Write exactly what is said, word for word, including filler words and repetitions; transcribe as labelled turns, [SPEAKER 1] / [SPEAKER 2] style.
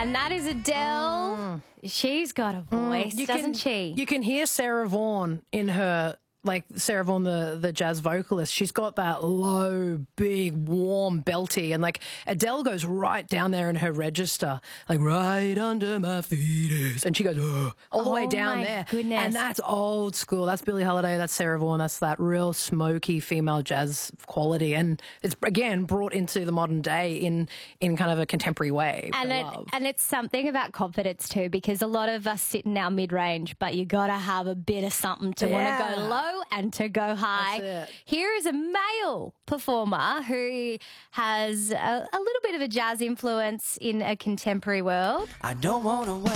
[SPEAKER 1] And that is Adele. Mm. She's got a voice, mm, doesn't
[SPEAKER 2] can,
[SPEAKER 1] she?
[SPEAKER 2] You can hear Sarah Vaughan in her, like Sarah Vaughan, the, the jazz vocalist. She's got that low, big, warm, belty. And like Adele goes right down there in her register, like right under my feet. And she goes oh, all the
[SPEAKER 1] oh
[SPEAKER 2] way down
[SPEAKER 1] my
[SPEAKER 2] there.
[SPEAKER 1] Goodness.
[SPEAKER 2] And that's old school. That's Billie Holiday. That's Sarah Vaughan. That's that real smoky female jazz quality. And it's, again, brought into the modern day in, in kind of a contemporary way.
[SPEAKER 1] And, it, and it's something about confidence too, because a lot of us sit in our mid-range, but you got to have a bit of something to
[SPEAKER 2] yeah.
[SPEAKER 1] want to go low and to go high. Here is a male performer who has a, a little bit of a jazz influence in a contemporary world.
[SPEAKER 3] I don't want to wait.